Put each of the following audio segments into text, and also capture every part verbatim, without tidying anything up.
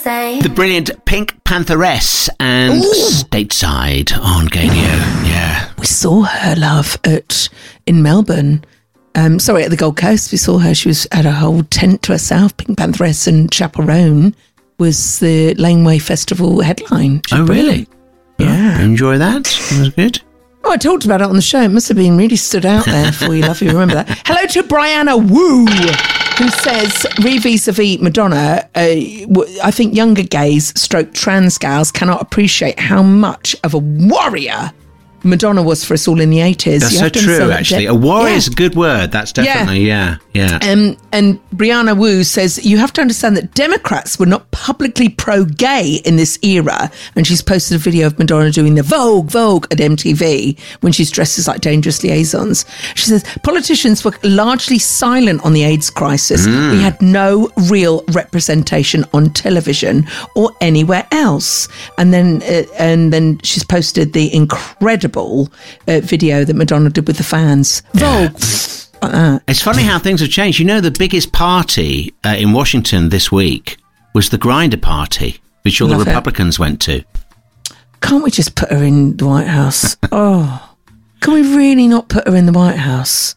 same. The brilliant Pink Pantheress and Ooh. Stateside on Gay New. Yeah. We saw her, love, at in Melbourne. Um, sorry, at the Gold Coast. We saw her. She was had a whole tent to herself. Pink Pantheress and Chaperone was the Laneway Festival headline. She Oh, really? Yeah. Oh, enjoy that? It was good. Oh, I talked about it on the show. It must have been really stood out there for you, love. You remember that. Hello to Brianna Wu, who says, re vis-a-vis Madonna, uh, w- I think younger gays stroke trans gals cannot appreciate how much of a warrior Madonna was for us all in the eighties. That's You so have to true, understand that actually. de- A warrior Yeah. is a good word. That's definitely, yeah, yeah. Um, and Brianna Wu says, you have to understand that Democrats were not publicly pro-gay in this era. And she's posted a video of Madonna doing the Vogue, Vogue at M T V when she's dressed as like dangerous liaisons. She says, politicians were largely silent on the AIDS crisis. Mm. We had no real representation on television or anywhere else. And then, uh, and then she's posted the incredible uh, video that Madonna did with the fans. Vogue. Like that. It's funny how things have changed. You know, the biggest party uh, in Washington this week was the Grindr party, which all Love the it. Republicans went to. Can't we just put her in the White House? Oh, can we really not put her in the White House?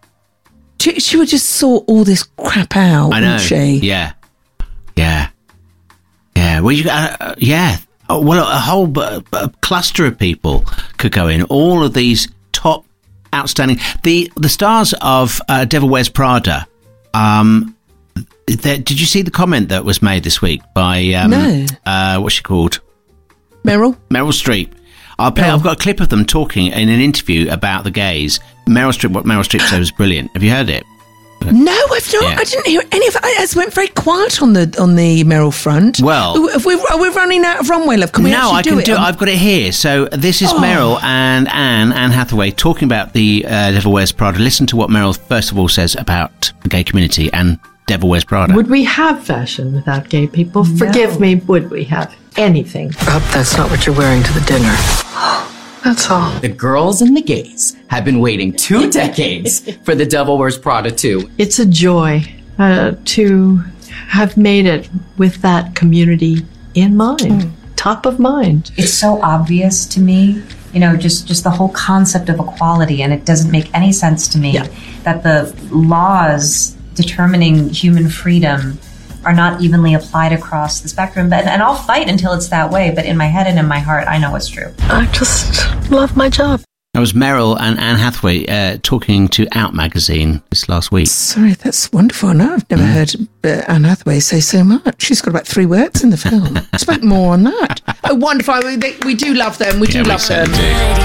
She, she would just sort all this crap out, I know. wouldn't she? Yeah. Yeah. Yeah. Well, you, uh, uh, yeah. Oh, well, a whole b- b- cluster of people could go in. All of these top, outstanding. The the stars of uh, Devil Wears Prada. Um, there, did you see the comment that was made this week by um, No. uh, what's she called? Meryl? Meryl Streep. I'll play, Oh. I've got a clip of them talking in an interview about the gays. Meryl Streep. What Meryl Streep said was brilliant. Have you heard it? No, I've not. Yeah. I didn't hear any of it. It went very quiet on the on the Meryl front. Well- Have we, are we running out of runway love? Can we no, actually I do can it? do it. on- I've got it here. So this is Oh. Meryl and Anne, Anne Hathaway, talking about the uh, Devil Wears Prada. Listen to what Meryl first of all says about the gay community and Devil Wears Prada. Would we have fashion without gay people? Forgive me, would we have anything? I hope that's not what you're wearing to the dinner. That's all. The girls and the gays have been waiting two decades for the Devil Wears Prada two. It's a joy uh, to have made it with that community in mind, top of mind. It's so obvious to me, you know, just, just the whole concept of equality, and it doesn't make any sense to me Yeah. that the laws determining human freedom are not evenly applied across the spectrum. But, and I'll fight until it's that way, but in my head and in my heart, I know it's true. I just love my job. That was Meryl and Anne Hathaway uh, talking to Out magazine this last week. Sorry, that's wonderful. No, I've never heard uh, Anne Hathaway say so much. She's got about three words in the film. Expect more on that. Oh, wonderful. We, they, we do love them. We do Yeah, we love them. certainly do.